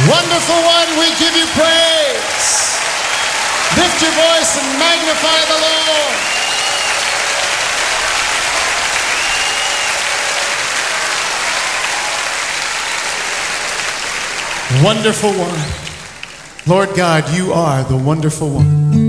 Wonderful one, we give you praise. Lift your voice and magnify the Lord. Wonderful one. Lord God, you are the wonderful one.